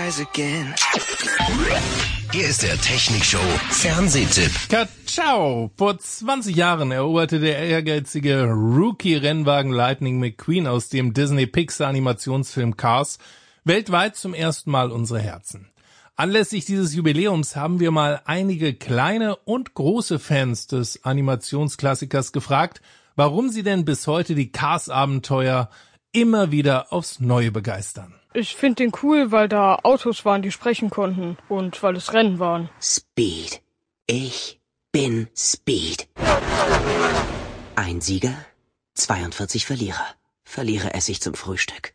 rise again. Hier ist der Technikshow Fernsehtipp. Ciao! Vor 20 Jahren eroberte der ehrgeizige Rookie-Rennwagen Lightning McQueen aus dem Disney-Pixar-Animationsfilm Cars weltweit zum ersten Mal unsere Herzen. Anlässlich dieses Jubiläums haben wir mal einige kleine und große Fans des Animationsklassikers gefragt, warum sie denn bis heute die Cars-Abenteuer immer wieder aufs Neue begeistern. Ich finde den cool, weil da Autos waren, die sprechen konnten und weil es Rennen waren. Speed. Ich bin Speed. Ein Sieger, 42 Verlierer. Verlierer esse ich zum Frühstück.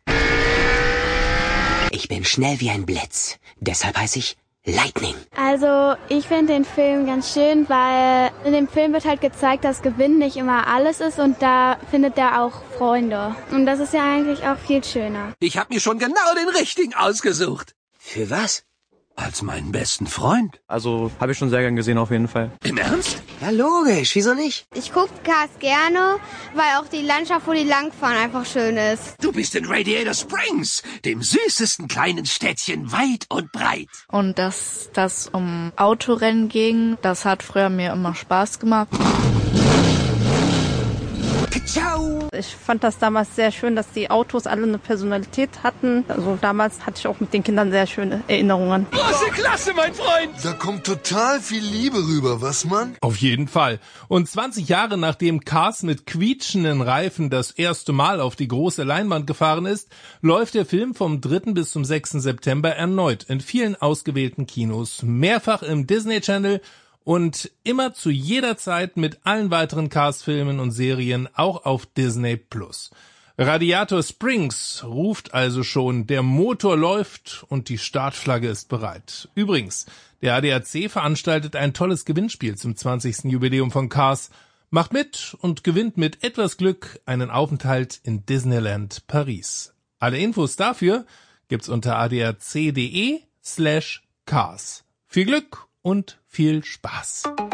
Ich bin schnell wie ein Blitz. Deshalb heiße ich Lightning. Also, ich finde den Film ganz schön, weil in dem Film wird halt gezeigt, dass Gewinnen nicht immer alles ist und da findet er auch Freunde. Und das ist ja eigentlich auch viel schöner. Ich habe mir schon genau den richtigen ausgesucht. Für was? Als meinen besten Freund. Also, habe ich schon sehr gern gesehen auf jeden Fall. Im Ernst? Ja, logisch. Wieso nicht? Ich gucke Cars gerne, weil auch die Landschaft, wo die langfahren, einfach schön ist. Du bist in Radiator Springs, dem süßesten kleinen Städtchen weit und breit. Und dass das um Autorennen ging, das hat früher mir immer Spaß gemacht. Ciao. Ich fand das damals sehr schön, dass die Autos alle eine Personalität hatten. Also damals hatte ich auch mit den Kindern sehr schöne Erinnerungen. Große Klasse, mein Freund! Da kommt total viel Liebe rüber, was, Mann? Auf jeden Fall. Und 20 Jahre nachdem Cars mit quietschenden Reifen das erste Mal auf die große Leinwand gefahren ist, läuft der Film vom 3. bis zum 6. September erneut in vielen ausgewählten Kinos, mehrfach im Disney Channel und immer zu jeder Zeit mit allen weiteren Cars-Filmen und Serien auch auf Disney+. Radiator Springs ruft also schon, der Motor läuft und die Startflagge ist bereit. Übrigens, der ADAC veranstaltet ein tolles Gewinnspiel zum 20. Jubiläum von Cars. Macht mit und gewinnt mit etwas Glück einen Aufenthalt in Disneyland Paris. Alle Infos dafür gibt's unter adac.de/Cars. Viel Glück und viel Spaß.